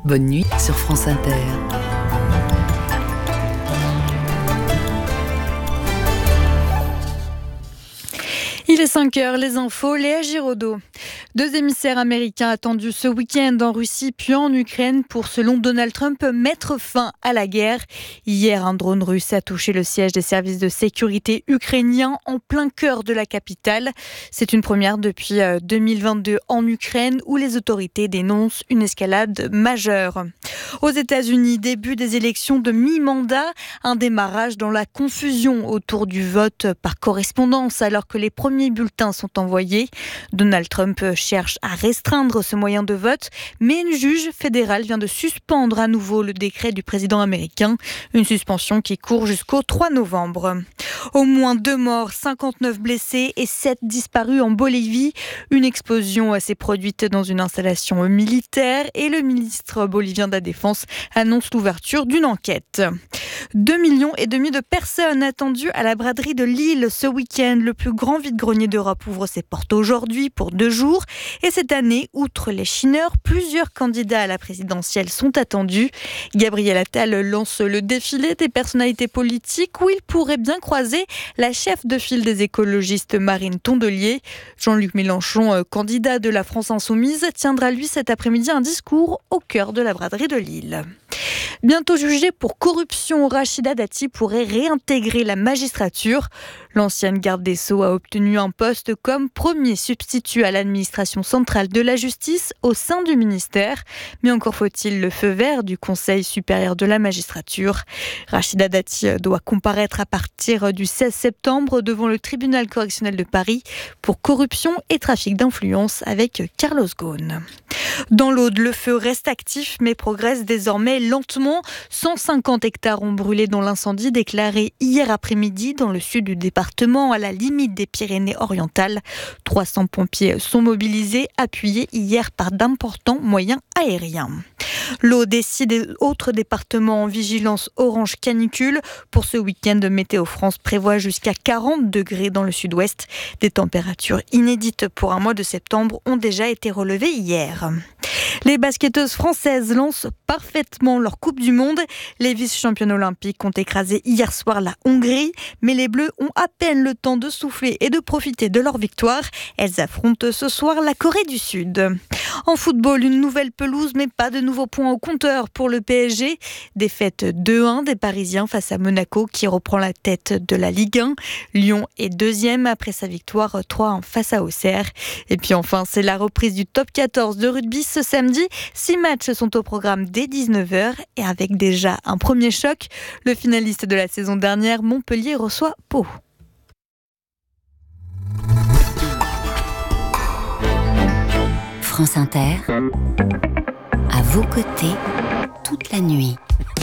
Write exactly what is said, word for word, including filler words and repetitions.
Bonne nuit sur France Inter. Il est cinq heures, les infos, Léa Giraudot. Deux émissaires américains attendus ce week-end en Russie puis en Ukraine pour, selon Donald Trump, mettre fin à la guerre. Hier, un drone russe a touché le siège des services de sécurité ukrainiens en plein cœur de la capitale. C'est une première depuis deux mille vingt-deux en Ukraine où les autorités dénoncent une escalade majeure. Aux États-Unis, début des élections de mi-mandat, un démarrage dans la confusion autour du vote par correspondance alors que les premiers bulletins sont envoyés. Donald Trump cherche à restreindre ce moyen de vote, mais une juge fédérale vient de suspendre à nouveau le décret du président américain, une suspension qui court jusqu'au trois novembre. Au moins deux morts, cinquante-neuf blessés et sept disparus en Bolivie. Une explosion s'est produite dans une installation militaire et le ministre bolivien de la Défense annonce l'ouverture d'une enquête. Deux millions et demi de personnes attendues à la braderie de Lille ce week-end. Le plus grand vide-grenier d'Europe ouvre ses portes aujourd'hui pour deux jours. Et cette année, outre les chineurs, plusieurs candidats à la présidentielle sont attendus. Gabriel Attal lance le défilé des personnalités politiques où il pourrait bien croiser la chef de file des écologistes Marine Tondelier. Jean-Luc Mélenchon, candidat de la France Insoumise, tiendra lui cet après-midi un discours au cœur de la braderie de Lille. Bientôt jugée pour corruption, Rachida Dati pourrait réintégrer la magistrature. L'ancienne garde des Sceaux a obtenu un poste comme premier substitut à l'administration centrale de la justice au sein du ministère. Mais encore faut-il le feu vert du Conseil supérieur de la magistrature. Rachida Dati doit comparaître à partir du seize septembre devant le tribunal correctionnel de Paris pour corruption et trafic d'influence avec Carlos Ghosn. Dans l'Aude, le feu reste actif mais progresse désormais lentement. cent cinquante hectares ont brûlé dans l'incendie déclaré hier après-midi dans le sud du département, à la limite des Pyrénées-Orientales. trois cents pompiers sont mobilisés, appuyés hier par d'importants moyens aériens. L'Aude et six autres départements en vigilance orange canicule. Pour ce week-end, Météo France prévoit jusqu'à quarante degrés dans le sud-ouest. Des températures inédites pour un mois de septembre ont déjà été relevées hier. Les basketteuses françaises lancent parfaitement leur Coupe du Monde. Les vice-championnes olympiques ont écrasé hier soir la Hongrie, mais les Bleus ont à peine le temps de souffler et de profiter de leur victoire. Elles affrontent ce soir la Corée du Sud. En football, une nouvelle pelouse, mais pas de nouveaux points au compteur pour le P S G. Défaite deux un des Parisiens face à Monaco qui reprend la tête de la Ligue un. Lyon est deuxième après sa victoire trois un face à Auxerre. Et puis enfin, c'est la reprise du top quatorze de rugby ce samedi. Six matchs sont au programme dès dix-neuf heures et avec déjà un premier choc, le finaliste de la saison dernière, Montpellier, reçoit Pau. France Inter, à vos côtés, toute la nuit.